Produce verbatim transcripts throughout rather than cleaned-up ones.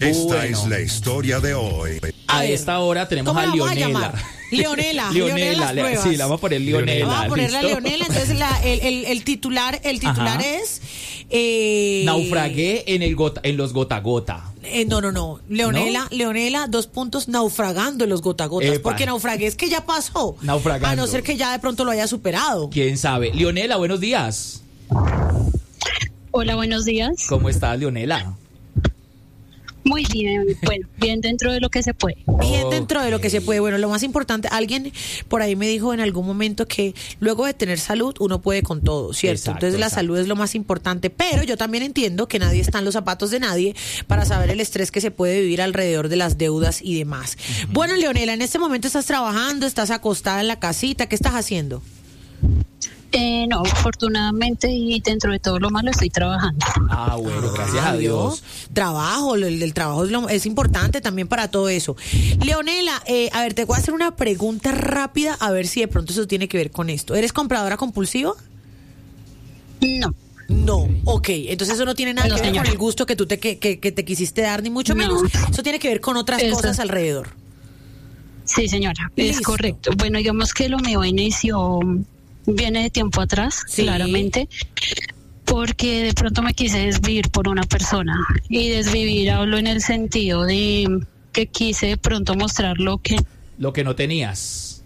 Esta Bueno. es la historia de hoy. A esta hora tenemos ¿Cómo a la vamos a Leonela. llamar? Leonela, Leonela, Leonela le- Pruebas. sí, la vamos a poner Leonela. Vamos a ponerla ¿listo? Leonela. Entonces la, el, el, el titular, el titular Ajá. es eh, Naufragué en el gota, en los gota gota. eh, no, no, no. Leonela, Leonela, dos puntos, naufragando en los gotagotas. Epa. Porque naufragué es que ya pasó. Naufragando. A no ser que ya de pronto lo haya superado. ¿Quién sabe? Leonela, buenos días. Hola, buenos días. ¿Cómo estás, Leonela? Muy bien, bueno, bien dentro de lo que se puede. Bien dentro de lo que se puede. Bueno, lo más importante, alguien por ahí me dijo en algún momento que luego de tener salud uno puede con todo, ¿cierto? Exacto, Entonces la exacto. salud es lo más importante, pero yo también entiendo que nadie está en los zapatos de nadie para saber el estrés que se puede vivir alrededor de las deudas y demás. Uh-huh. Bueno, Leonela, en este momento estás trabajando, estás acostada en la casita, ¿qué estás haciendo? Eh, no, afortunadamente y dentro de todo lo malo estoy trabajando. Ah, bueno, gracias a Dios. Trabajo, el, el trabajo es, lo, es importante también para todo eso. Leonela, eh, a ver, te voy a hacer una pregunta rápida a ver si de pronto eso tiene que ver con esto. ¿Eres compradora compulsiva? No. No, ok, entonces eso no tiene nada No, que ver señora. con el gusto que tú te, que, que, que te quisiste dar, ni mucho No. menos. Eso tiene que ver con otras Eso. cosas alrededor. Sí, señora, Listo. es correcto. Bueno, digamos que lo mío inició, viene de tiempo atrás, Sí. claramente, porque de pronto me quise desvivir por una persona. Y desvivir hablo en el sentido de que quise de pronto mostrar lo que... Lo que no tenías.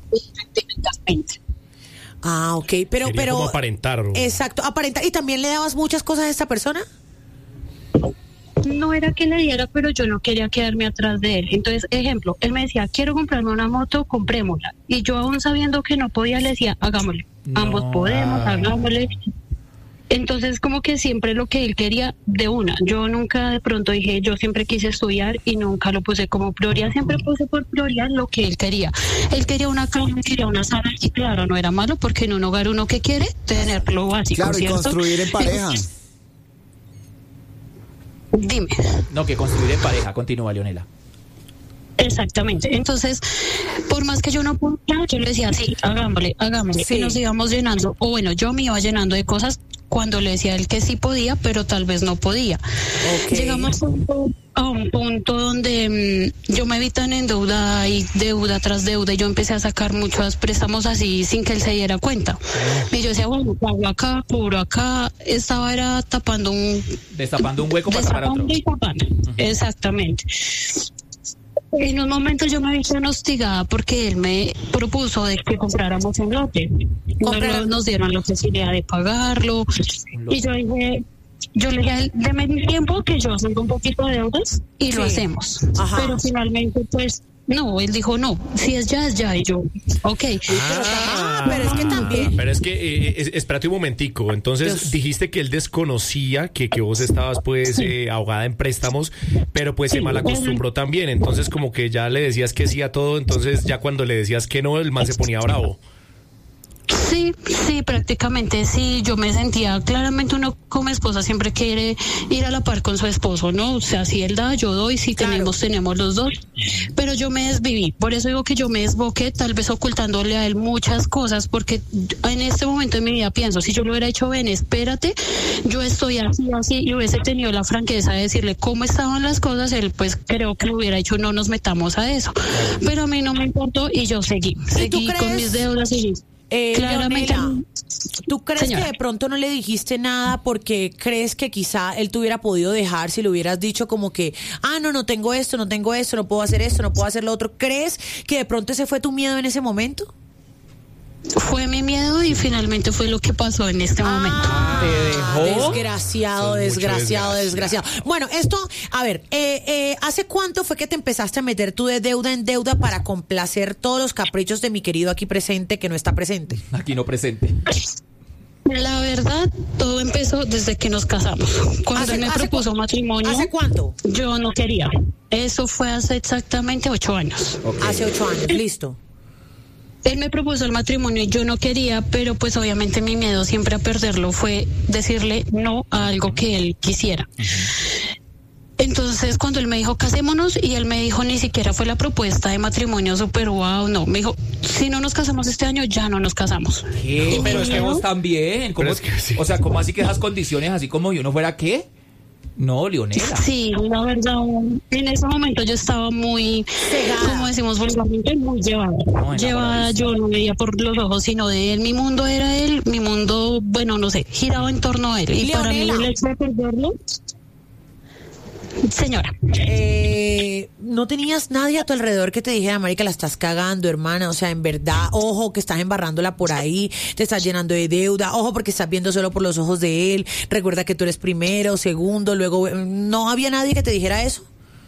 Ah, ok, pero... Quería pero como aparentar. ¿O? Exacto, aparenta. ¿Y también le dabas muchas cosas a esta persona? No era que le diera, pero yo no quería quedarme atrás de él. Entonces, ejemplo, él me decía, quiero comprarme una moto, comprémosla. Y yo aún sabiendo que no podía, le decía, hagámosle. No. Ambos podemos, Ah. hagámosle. Entonces, como que siempre lo que él quería de una. Yo nunca de pronto dije, yo siempre quise estudiar y nunca lo puse como prioridad. Siempre puse por prioridad lo que él quería. Él quería una cama, quería una sala y claro, no era malo porque en un hogar uno que quiere tener lo básico, Claro, y ¿cierto? construir en pareja. Dime. No, que construir en pareja. Continúa, Leonela. Exactamente. Entonces, por más que yo no pudiera, yo le decía, sí, hagámosle, hagámosle. Sí. Y nos íbamos llenando, o bueno, yo me iba llenando de cosas cuando le decía a él que sí podía, pero tal vez no podía. Ok. Llegamos a un, pu- a un punto donde mm, yo me vi tan endeudada y deuda tras deuda y yo empecé a sacar muchos préstamos así sin que él se diera cuenta. Y yo decía, bueno, pago acá, cubro acá, estaba era tapando un... Destapando un hueco para tapar otro. Destapando y tapando. Exactamente. En un momento yo me vi tan hostigada porque él me propuso de que compráramos un lote. No Comprar- lo- nos dieron la posibilidad de pagarlo. Y yo dije, yo le dije, a él, deme el tiempo que yo hago un poquito de deudas y lo Sí. hacemos. Ajá. Pero finalmente, pues, no, él dijo, no, si es ya, es ya. Y yo, ok. Ah, pero es que también... Pero es que, eh, es- espérate un momentico. Entonces, Dios. dijiste que él desconocía que, que vos estabas, pues, eh, ahogada en préstamos, pero pues se Sí. malacostumbró también. Entonces, como que ya le decías que sí a todo, entonces ya cuando le decías que no, el man se ponía bravo. Sí, sí, prácticamente sí, yo me sentía, claramente uno como esposa siempre quiere ir a la par con su esposo, ¿no? O sea, si él da, yo doy, si Claro. tenemos, tenemos los dos, pero yo me desviví, por eso digo que yo me desboqué, tal vez ocultándole a él muchas cosas, porque en este momento de mi vida pienso, si yo lo hubiera hecho, ven, espérate, yo estoy así, así, y hubiese tenido la franqueza de decirle cómo estaban las cosas, él pues creo que lo hubiera hecho, no nos metamos a eso, pero a mí no me importó y yo seguí, seguí con crees? mis deudas, seguí. Eh, Claramente. Leonela, ¿tú crees Señora. que de pronto no le dijiste nada porque crees que quizá él te hubiera podido dejar si le hubieras dicho como que, ah, no, no tengo esto, no tengo esto, no puedo hacer esto, no puedo hacer lo otro? ¿Crees que de pronto ese fue tu miedo en ese momento? Fue mi miedo y finalmente fue lo que pasó en este momento. Ah, ¿Te dejó? Desgraciado, Eso es mucho desgraciado, desgracia. desgraciado. Bueno, esto, a ver, eh, eh, ¿hace cuánto fue que te empezaste a meter tú de deuda en deuda para complacer todos los caprichos de mi querido aquí presente que no está presente? Aquí no presente. La verdad, todo empezó desde que nos casamos. Cuando ¿Hace- él me hace propuso cu- matrimonio, ¿Hace cuánto? yo no quería. Eso fue hace exactamente ocho años. Hace ocho años, listo. Él me propuso el matrimonio y yo no quería, pero pues obviamente mi miedo siempre a perderlo fue decirle no a algo que él quisiera. Entonces cuando él me dijo casémonos y él me dijo ni siquiera fue la propuesta de matrimonio super wow, no, me dijo si no nos casamos este año ya no nos casamos. ¿Qué? Pero es que miedo- vos también. ¿Cómo- Pero es que sí. O sea, ¿cómo así que esas condiciones, así como yo no fuera qué? No, Leonela. Sí, la verdad, en ese momento yo estaba muy, Cegada. como decimos vulgarmente, muy llevada. No, llevada, yo no veía por los ojos sino de él. Mi mundo era él, mi mundo, bueno, no sé, giraba en torno a él. Y para mí Leonela. el hecho de perderlo, señora, Eh, no tenías nadie a tu alrededor que te dijera, marica, la estás cagando, hermana, o sea, en verdad, ojo que estás embarrándola por ahí, te estás llenando de deuda, ojo porque estás viendo solo por los ojos de él, recuerda que tú eres primero, segundo, luego, ¿no había nadie que te dijera eso?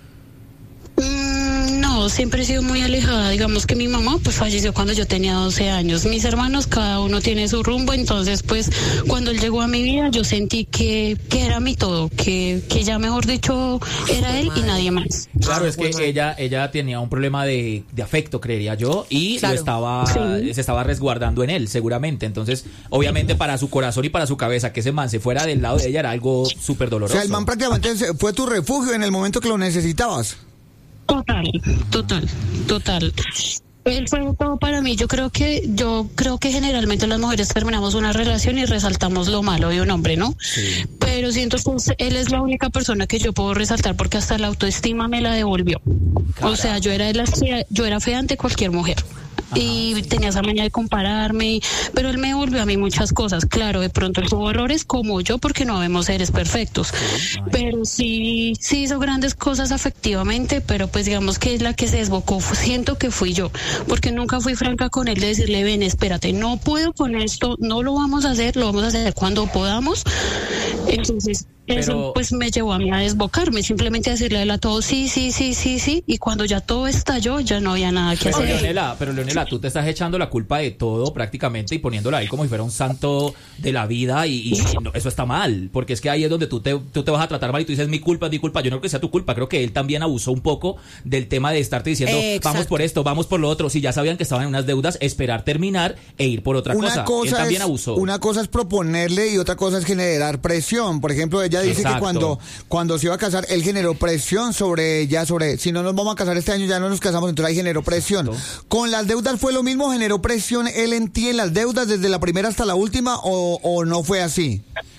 Mm, no, siempre he sido muy alejada. Digamos que mi mamá pues falleció cuando yo tenía doce años. Mis hermanos, cada uno tiene su rumbo, entonces pues cuando él llegó a mi vida yo sentí que, que era mi todo, que, que ya mejor dicho era él y nadie más. Claro, Ah, es que bueno. ella ella tenía un problema de, de afecto, creería yo, y Claro. lo estaba Sí. se estaba resguardando en él, seguramente. Entonces, obviamente para su corazón y para su cabeza que ese man se fuera del lado de ella era algo súper O doloroso. sea, el man prácticamente se- fue tu refugio en el momento que lo necesitabas. Total, total, total. Él fue todo para mí. Yo creo que yo creo que generalmente las mujeres terminamos una relación y resaltamos lo malo de un hombre, ¿no? Sí. Pero siento que él es la única persona que yo puedo resaltar porque hasta la autoestima me la devolvió. O sea, yo era de las que- yo era fea ante cualquier mujer. Y tenía esa manía de compararme, pero él me devolvió a mí muchas cosas. Claro, de pronto él tuvo errores como yo, porque no vemos seres perfectos. Pero sí, sí hizo grandes cosas afectivamente, pero pues digamos que la que se desbocó, fu- siento que fui yo, porque nunca fui franca con él de decirle, ven, espérate, no puedo con esto, no lo vamos a hacer, lo vamos a hacer cuando podamos. Entonces, eso Pero- pues me llevó a mí a desbocarme, simplemente a decirle a él a todo, sí, sí, sí, sí, sí, y cuando ya todo estalló, ya no había nada que Pero hacer. Leonela, pero Leonela, tú te estás echando la culpa de todo prácticamente y poniéndola ahí como si fuera un santo de la vida y, y no, eso está mal, porque es que ahí es donde tú te, tú te vas a tratar mal y tú dices mi culpa, es mi culpa. Yo no creo que sea tu culpa, creo que él también abusó un poco del tema de estarte diciendo Exacto. vamos por esto, vamos por lo otro. Si ya sabían que estaban en unas deudas, esperar terminar e ir por otra Una cosa. Él cosa, también es, abusó. una cosa es proponerle y otra cosa es generar presión. Por ejemplo, ella dice Exacto. que cuando, cuando se iba a casar, él generó presión sobre ella, sobre si no nos vamos a casar este año, ya no nos casamos, entonces ahí generó presión. Exacto. ¿Con las deudas fue lo mismo? ¿Generó presión él en ti en las deudas desde la primera hasta la última o, o no fue así?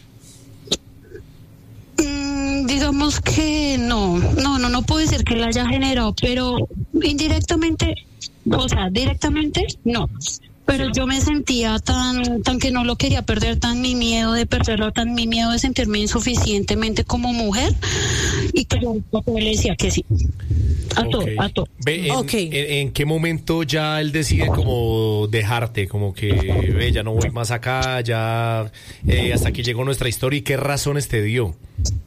Mm, digamos que no, no, no, no puedo decir que la haya generado, pero indirectamente, o sea, directamente no. Pero yo me sentía tan, tan que no lo quería perder, tan mi miedo de perderlo, tan mi miedo de sentirme insuficientemente como mujer, y que yo le decía que sí. A todo, Ok. a todo. Ve, en, Ok. en- en qué momento ya él decide como dejarte? Como que, ve, ya no voy más acá, ya eh, hasta aquí llegó nuestra historia. ¿Y qué razones te dio?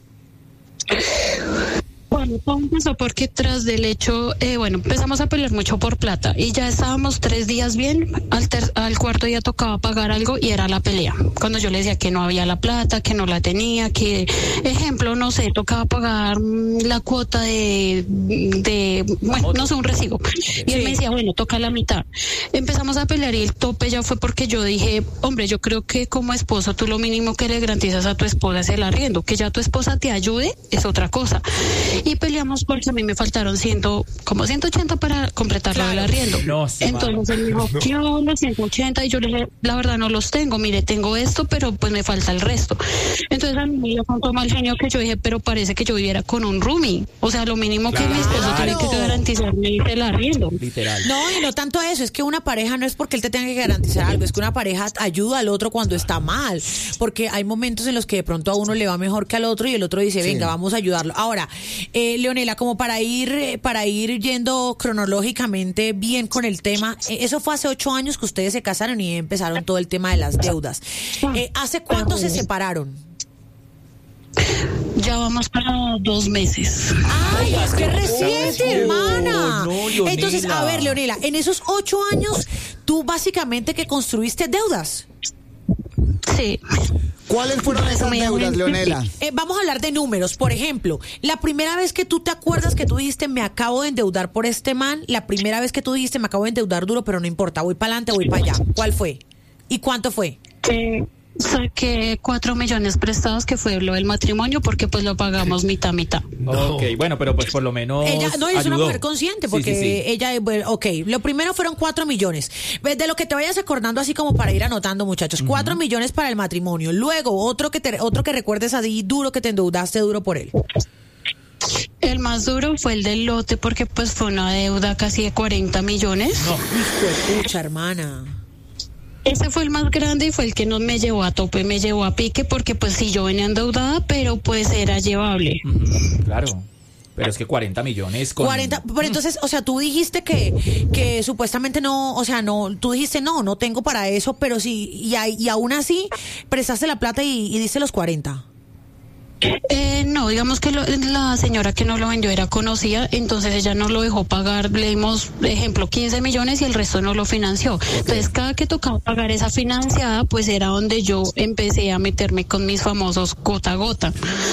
Bueno, todo empezó porque tras del hecho, eh, bueno, empezamos a pelear mucho por plata y ya estábamos tres días bien, al, ter- al cuarto día tocaba pagar algo y era la pelea. Cuando yo le decía que no había la plata, que no la tenía, que, ejemplo, no sé, tocaba pagar mm, la cuota de, de bueno, no sé, un recibo. Y él me decía, bueno, toca la mitad. Empezamos a pelear y el tope ya fue porque yo dije, hombre, yo creo que como esposo tú lo mínimo que le garantizas a tu esposa es el arriendo, que ya tu esposa te ayude es otra cosa. Y peleamos porque a mí me faltaron ciento, como ciento ochenta para completar lo del arriendo. No, sí, Entonces él me dijo, yo los ciento ochenta y yo le dije, la verdad no los tengo, mire, tengo esto, pero pues me falta el resto. Entonces a mí me dio tanto mal genio que yo dije, pero parece que yo viviera con un roomie. O sea, lo mínimo que mi esposo tiene que garantizarme es el arriendo. Literal. No, y no tanto eso, es que una pareja no es porque él te tenga que garantizar algo, es que una pareja ayuda al otro cuando está mal, porque hay momentos en los que de pronto a uno le va mejor que al otro y el otro dice, venga, vamos a ayudarlo. Ahora, eh, Leonela, como para ir eh, para ir yendo cronológicamente bien con el tema, eh, eso fue hace ocho años que ustedes se casaron y empezaron todo el tema de las deudas. Eh, ¿Hace cuánto se separaron? Ya vamos para dos meses. Ay, es que reciente, hermana. No, Leonela. Entonces, a ver, Leonela, en esos ocho años, tú básicamente que construiste deudas. Sí. ¿Cuáles fueron esas deudas, Leonela? Eh, vamos a hablar de números. Por ejemplo, la primera vez que tú te acuerdas que tú dijiste, me acabo de endeudar por este man, la primera vez que tú dijiste, me acabo de endeudar duro, pero no importa, voy para adelante, voy para allá. ¿Cuál fue? ¿Y cuánto fue? Eh, Saqué cuatro millones prestados, que fue lo del matrimonio, porque pues lo pagamos mitad mitad. No. Ok, bueno, pero pues por lo menos Ella no es una ayudó. mujer consciente, Sí, porque sí, sí. ella, bueno, ok, lo primero fueron cuatro millones. De lo que te vayas acordando, así como para ir anotando, muchachos, cuatro millones para el matrimonio. Luego, otro que te, otro que recuerdes así duro, que te endeudaste duro por él. El más duro fue el del lote, porque pues fue una deuda casi de cuarenta millones. Hijo de pucha, hermana. Ese fue el más grande y fue el que no me llevó a tope, me llevó a pique, porque pues sí, yo venía endeudada, pero pues era llevable. Ujú, claro. Pero es que cuarenta millones con... cuarenta, pero entonces, o sea, tú dijiste que, que supuestamente no, o sea, no, tú dijiste no, no tengo para eso, pero sí, y, a- y aún así prestaste la plata y, y diste los cuarenta. Eh, no, digamos que lo- la señora que nos lo vendió era conocida, entonces ella no lo dejó pagar, le dimos, ejemplo, quince millones y el resto no lo financió. Entonces, cada que tocaba pagar esa financiada, pues era donde yo empecé a meterme con mis famosos gota a gota.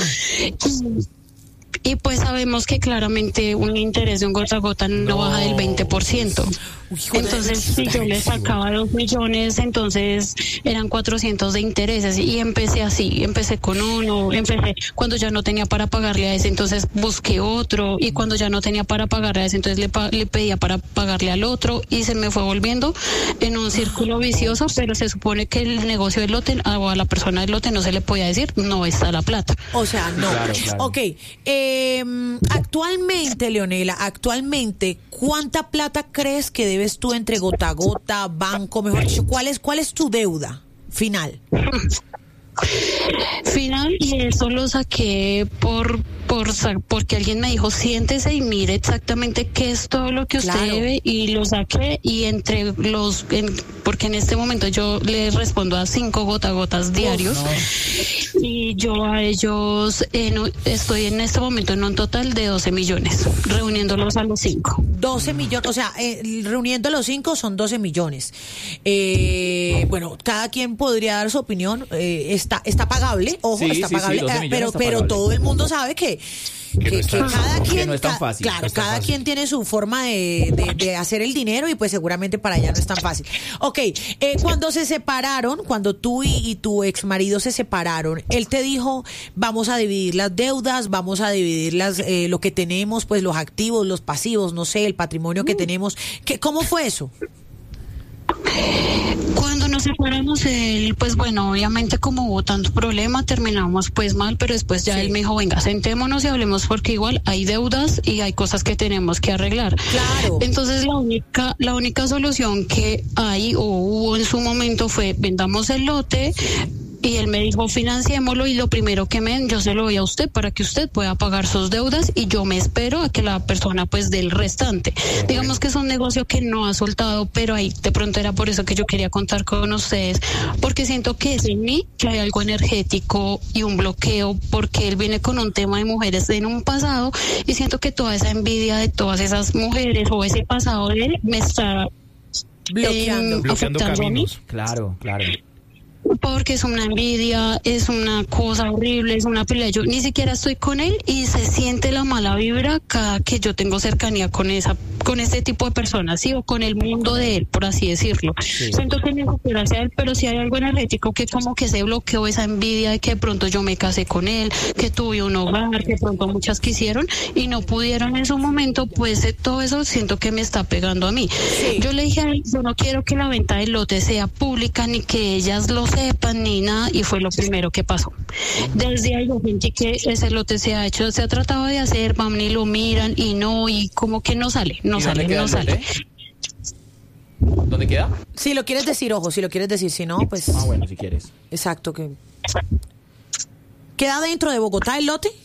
Y pues sabemos que claramente un interés de un gota a gota no, No. baja del veinte por ciento. Entonces, si yo le sacaba dos millones, entonces eran cuatrocientos de intereses. Y empecé así, empecé con uno, empecé cuando ya no tenía para pagarle a ese, entonces busqué otro. Y cuando ya no tenía para pagarle a ese, entonces le, pa- le pedía para pagarle al otro. Y se me fue volviendo en un círculo vicioso, pero se supone que el negocio del lote, o a la persona del lote no se le podía decir, no está la plata. O sea, no. Claro, claro. Ok, eh, actualmente, Leonela, actualmente, ¿cuánta plata crees que debes tú entre gota a gota, banco, mejor dicho? ¿Cuál es, cuál es tu deuda final? Final, y eso lo saqué por por sa- porque alguien me dijo siéntese y mire exactamente qué es todo lo que usted Claro. debe, y lo saqué, y entre los en- porque en este momento yo le respondo a cinco gota gotas diarios, y yo a ellos en un- estoy en este momento en un total de doce millones, reuniéndolos a los cinco. doce millones, o sea, eh, reuniendo los cinco son doce millones. Eh, bueno, cada quien podría dar su opinión. Eh, está está pagable, ojo, Sí, está sí, sí, pagable, doce eh, millones pero está pero pagable. todo el mundo sabe que Que que, no está- que cada que quien no es tan ca- fácil, claro, no es tan cada fácil. quien tiene su forma de, de, de hacer el dinero, y pues seguramente para ella no es tan fácil. Ok, eh, cuando se separaron, cuando tú y, y tu ex marido se separaron, él te dijo, vamos a dividir las deudas, vamos a dividir las, eh, lo que tenemos, pues los activos, los pasivos, no sé, el patrimonio que tenemos. ¿Qué, ¿Cómo fue eso? Cuando nos separamos, él, pues bueno, obviamente como hubo tanto problema, terminamos pues mal, pero después ya Sí. él me dijo, venga, sentémonos y hablemos, porque igual hay deudas y hay cosas que tenemos que arreglar. Claro. Entonces la única, la única solución que hay o hubo en su momento fue vendamos el lote. Y él me dijo, financiémoslo, y lo primero que me, yo se lo doy a usted para que usted pueda pagar sus deudas, y yo me espero a que la persona pues del restante. Digamos que es un negocio que no ha soltado, pero ahí de pronto era por eso que yo quería contar con ustedes, porque siento que es en mí que hay algo energético y un bloqueo, porque él viene con un tema de mujeres en un pasado, y siento que toda esa envidia de todas esas mujeres o ese pasado de él me está Bloqueando. em, Bloqueando afectando a mí. caminos. Claro, claro. Porque es una envidia, es una cosa horrible, es una pelea. Yo ni siquiera estoy con él y se siente la mala vibra cada que yo tengo cercanía con esa, con este tipo de personas, sí, o con el mundo de él, por así decirlo. Siento que me supera hacia él, pero si hay algo energético que como que se bloqueó, esa envidia de que de pronto yo me casé con él, que tuve un hogar, que de pronto muchas quisieron y no pudieron en su momento, pues eh, todo eso siento que me está pegando a mí. Sí. Yo le dije a él, yo no quiero que la venta del lote sea pública ni que ellas lo sepan ni nada, y fue lo primero que pasó. Desde ahí yo sentí que ese lote se ha hecho, se ha tratado de hacer, van y lo miran y no, y como que no sale, no ¿Y sale, dónde queda no el sale. lote? ¿Dónde queda? Si lo quieres decir, ojo, si lo quieres decir, si no, pues Ah, bueno, si quieres. exacto que ¿queda dentro de Bogotá el lote?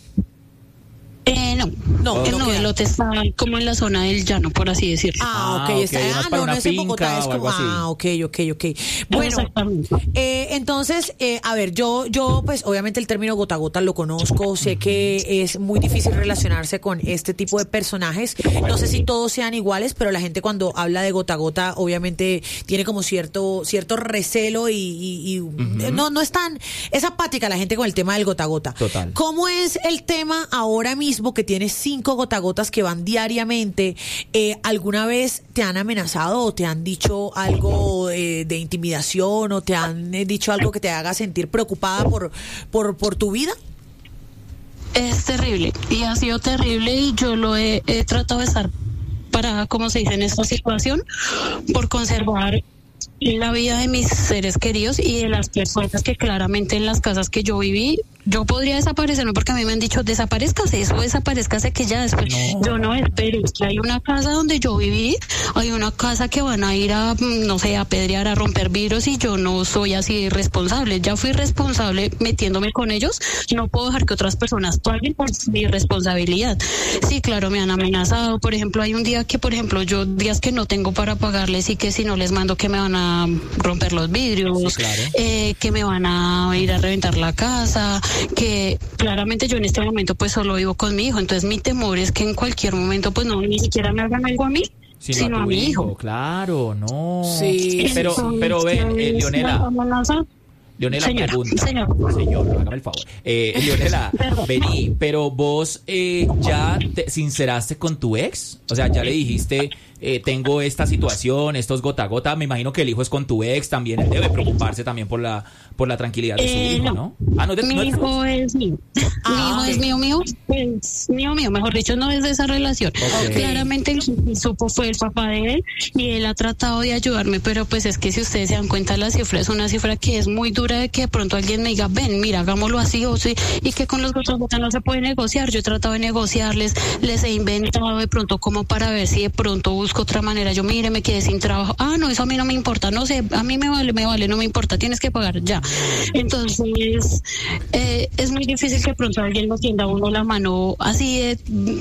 Eh, no, No, Eh, no no, queda. el lote está como en la zona del llano, por así decirlo. Ah, ok, Ah, ok, está. más Ah, para no, una no es en Bogotá, finca es o algo como. así. Ah, ok, ok, ok. Bueno, Exactamente. eh, entonces, eh, a ver, yo, yo, pues, obviamente el término gota a gota lo conozco, sé que es muy difícil relacionarse con este tipo de personajes. No sé si todos sean iguales, pero la gente cuando habla de gota a gota, obviamente tiene como cierto, cierto recelo y, y- y no, no es tan, es apática la gente con el tema del gota a gota. Total. ¿Cómo es el tema ahora mismo? Facebook que tienes cinco gotagotas que van diariamente, eh, ¿alguna vez te han amenazado o te han dicho algo eh, de intimidación o te han eh, dicho algo que te haga sentir preocupada por, por, por tu vida? Es terrible y ha sido terrible y yo lo he, he tratado de estar para, como se dice en esta situación, por conservar la vida de mis seres queridos y de las personas que claramente en las casas que yo viví, yo podría desaparecerme porque a mí me han dicho desaparezcase, eso desaparezcase que ya después, no. Yo no espero, es que hay una casa donde yo viví, hay una casa que van a ir a, no sé, a pedrear, a romper vidrios y yo no soy así irresponsable, ya fui responsable metiéndome con ellos, no puedo dejar que otras personas paguen por mi responsabilidad. Sí, claro, me han amenazado, por ejemplo, hay un día que, por ejemplo, yo días que no tengo para pagarles y que si no les mando que me van a romper los vidrios, sí, claro. eh, que me van a ir a reventar la casa, que claramente yo en este momento pues solo vivo con mi hijo, entonces mi temor es que en cualquier momento pues no, ni siquiera me hagan algo a mí, sino, sino a, a mi hijo. hijo. Claro, no. Sí. Pero, pero ven, eh, Leonela. Leonela, señora, pregunta. Señor. Señor, hágame el favor. Eh, Leonela, vení, pero vos eh, ya te sinceraste con tu ex, o sea, ya le dijiste, eh, tengo esta situación, estos gota a gota, me imagino que el hijo es con tu ex, también él debe preocuparse también por la por la tranquilidad de su eh, hijo, ¿no? ¿no? Ah, no, de, mi no hijo es, es mío. Ah, mi hijo okay. es mío, mío, es mío, mío, mejor dicho, no es de esa relación. Okay. Claramente el supo fue el papá de él y él ha tratado de ayudarme, pero pues es que si ustedes se dan cuenta, la cifra es una cifra que es muy dura de que de pronto alguien me diga, ven, mira, hagámoslo así o sí, y que con los gota a gota no se puede negociar. Yo he tratado de negociarles, les he inventado de pronto como para ver si de pronto busco otra manera. Yo, mire, me quedé sin trabajo. Ah, no, eso a mí no me importa, no sé, a mí me vale, me vale, no me importa, tienes que pagar ya. Entonces, eh, es muy difícil que pronto alguien nos tienda a uno la mano así de,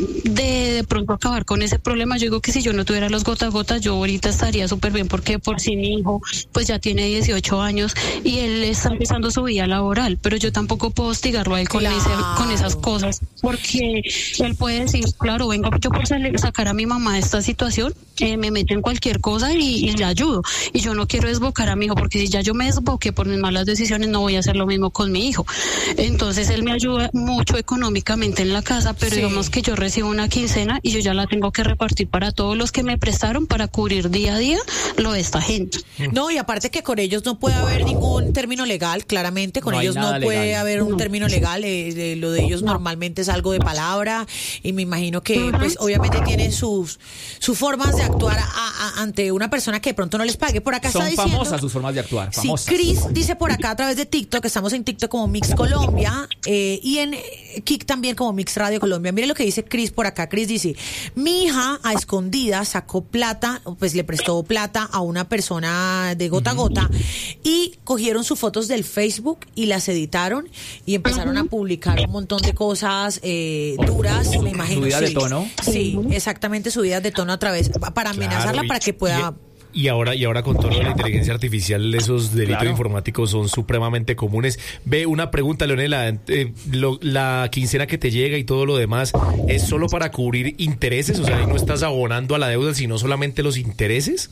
de de pronto acabar con ese problema. Yo digo que si yo no tuviera los gota a gota, yo ahorita estaría súper bien, porque por sí mi hijo pues ya tiene dieciocho años y él está empezando su vida laboral, pero yo tampoco puedo hostigarlo a él con, claro. ese, con esas cosas, porque él puede decir, claro, venga, yo por sacar a mi mamá de esta situación, eh, me meto en cualquier cosa y, y le ayudo, y yo no quiero desbocar a mi hijo, porque si ya yo me desboqué por mis malas decisiones, no voy a hacer lo mismo con mi hijo. Entonces él me ayuda mucho económicamente en la casa, pero sí. digamos que yo recibo una quincena y yo ya la tengo que repartir para todos los que me prestaron para cubrir día a día lo de esta gente. No, y aparte que con ellos no puede haber ningún término legal, claramente, con no ellos no puede legal. haber un término legal, eh, eh, lo de ellos no. normalmente es algo de palabra, y me imagino que pues obviamente tienen sus sus formas de actuar a, a, ante una persona que de pronto no les pague. Por acá son está diciendo, famosas sus formas de actuar, famosas. Sí, Cris dice por acá a través de TikTok, estamos en TikTok como Mix Colombia, eh, y en Kik también como Mix Radio Colombia. Mire lo que dice Cris por acá. Cris dice, mi hija a escondidas sacó plata, pues le prestó plata a una persona de gota a gota, y cogieron sus fotos del Facebook y las editaron y empezaron a publicar un montón de cosas eh, duras, me imagino. Subidas sí, de tono. Sí, exactamente, subidas de tono a través, para amenazarla, claro, y, para que pueda... Y, y ahora y ahora con todo lo de la inteligencia artificial, esos delitos claro. informáticos son supremamente comunes. Ve, una pregunta, Leonela, eh, lo, la quincena que te llega y todo lo demás, ¿es solo para cubrir intereses? O sea, no estás abonando a la deuda, sino solamente los intereses.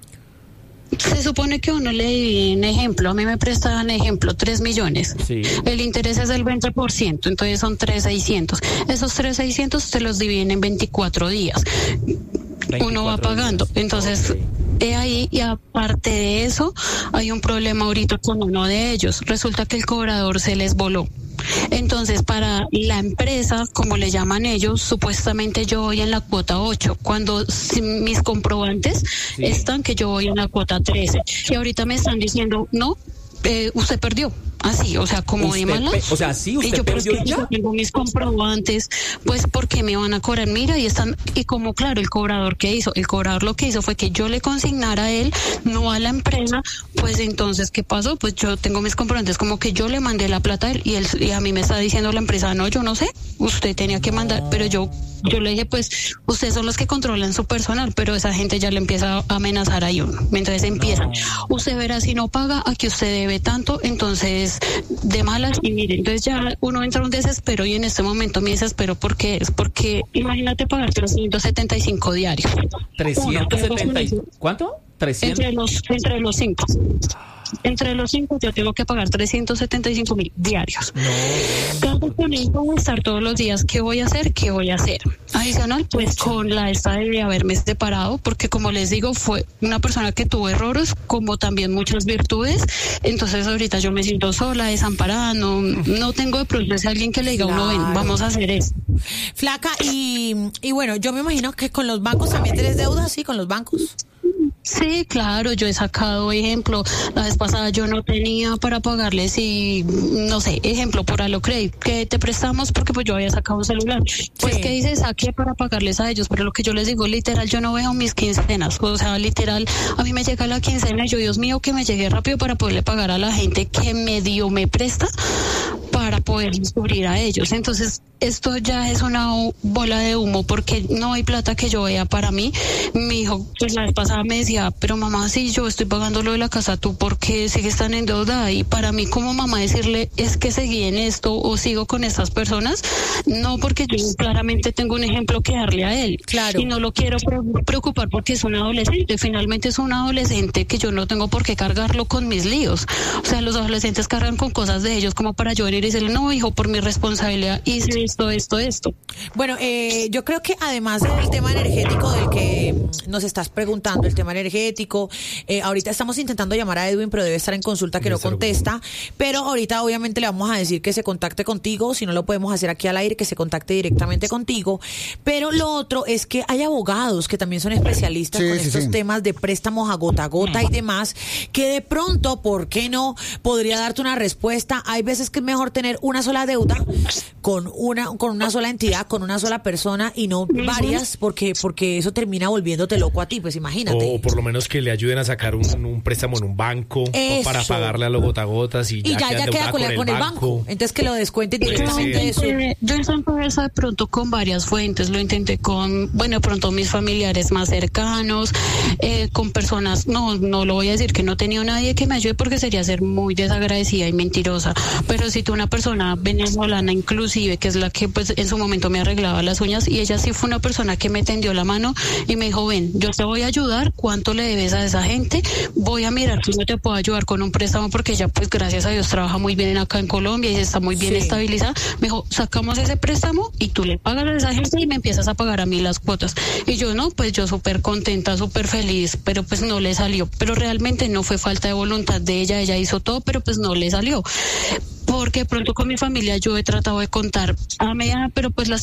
Se supone que uno le divide, ejemplo, a mí me prestan, ejemplo, tres millones. Sí. El interés es del veinte por ciento, entonces son tres mil seiscientos. Esos tres mil seiscientos se los dividen en veinticuatro días. Uno va pagando. Días. Entonces, okay. he ahí, y aparte de eso, hay un problema ahorita con uno de ellos. Resulta que el cobrador se les voló. Entonces, para la empresa, como le llaman ellos, supuestamente yo voy en la cuota ocho, cuando si mis comprobantes sí. están que yo voy en la cuota trece. Y ahorita me están diciendo, no, eh, usted perdió. Así, o sea, como de mala. O sea, sí, usted y yo, perdió ya. Yo tengo mis comprobantes, pues porque me van a cobrar, mira, y están, y como claro, el cobrador que hizo, el cobrador lo que hizo fue que yo le consignara a él, no a la empresa, pues entonces, ¿qué pasó? Pues yo tengo mis comprobantes, como que yo le mandé la plata a él, y él, y a mí me está diciendo la empresa, no, yo no sé, usted tenía que mandar, pero yo, yo le dije, pues, ustedes son los que controlan su personal, pero esa gente ya le empieza a amenazar a uno, entonces empieza, no. usted verá si no paga, aquí usted debe tanto, entonces de malas, y mire, entonces ya uno entra en un desespero, y en este momento mi desespero, porque es porque imagínate pagar trescientos setenta y cinco diarios. trescientos setenta, ¿cuánto? trescientos Entre los, entre los cinco. entre los cinco yo tengo que pagar trescientos setenta y cinco mil diarios. Entonces, con eso voy a estar todos los días. ¿Qué voy a hacer? ¿Qué voy a hacer? Adicional, pues con la esta de haberme separado, porque como les digo, fue una persona que tuvo errores, como también muchas virtudes. Entonces ahorita yo me siento sola, desamparada, no, no tengo de pronto ese alguien que le diga, Claro. uno, ven, vamos a hacer eso. Flaca, y, y bueno, yo me imagino que con los bancos también tienes deudas, ¿sí? Con los bancos. Sí, claro, yo he sacado ejemplo, la vez pasada yo no tenía para pagarles y, no sé, ejemplo, por Alocredit, que te prestamos porque pues yo había sacado un celular, pues Sí. que hice, saqué para pagarles a ellos, pero lo que yo les digo, literal, yo no veo mis quincenas, o sea, literal, a mí me llega la quincena y yo, Dios mío, que me llegue rápido para poderle pagar a la gente que medio me presta para poder cubrir a ellos. Entonces, esto ya es una bola de humo porque no hay plata que yo vea para mí. Mi hijo, pues la vez pasada me decía, pero mamá, si yo estoy pagando lo de la casa, ¿tú por qué sigues tan endeudada? Y para mí como mamá decirle, es que seguí en esto o sigo con estas personas, no, porque yo claramente tengo un ejemplo que darle a él. Claro. Y no lo quiero preocupar porque es un adolescente. Finalmente es un adolescente que yo no tengo por qué cargarlo con mis líos. O sea, los adolescentes cargan con cosas de ellos como para yo venir y decirle, no, hijo, por mi responsabilidad hice esto, esto, esto. Bueno, eh, yo creo que además del tema energético del que nos estás preguntando, el tema energético, eh, ahorita estamos intentando llamar a Edwin, pero debe estar en consulta que no contesta, pero ahorita obviamente le vamos a decir que se contacte contigo, si no lo podemos hacer aquí al aire, que se contacte directamente contigo, pero lo otro es que hay abogados que también son especialistas Sí, con sí, estos sí. temas de préstamos a gota a gota y demás, que de pronto, ¿por qué no? Podría darte una respuesta. Hay veces que es mejor tener una sola deuda con una con una sola entidad, con una sola persona y no varias, porque porque eso termina volviéndote loco a ti, pues imagínate. O por lo menos que le ayuden a sacar un, un préstamo en un banco Eso. para pagarle a los gota a gotas y, y ya, ya queda con, la- con el banco. Entonces que lo descuenten Pues directamente sí. de su... Eh, yo intenté eso de pronto con varias fuentes, lo intenté con, bueno, de pronto mis familiares más cercanos, eh, con personas, no, no lo voy a decir que no he tenido nadie que me ayude porque sería ser muy desagradecida y mentirosa, pero sí tuve una persona venezolana inclusive, que es la que pues en su momento me arreglaba las uñas y ella sí fue una persona que me tendió la mano y me dijo, ven, yo te voy a ayudar, ¿cuánto le debes a esa gente? Voy a mirar si no te puedo ayudar con un préstamo porque ella pues gracias a Dios trabaja muy bien acá en Colombia y está muy bien Sí. estabilizada. Me dijo, sacamos ese préstamo y tú le pagas a esa gente y me empiezas a pagar a mí las cuotas. Y yo no, pues yo súper contenta, súper feliz, pero pues no le salió. Pero realmente no fue falta de voluntad de ella, ella hizo todo, pero pues no le salió. Porque pronto con mi familia yo he tratado de contar a medida, pero pues las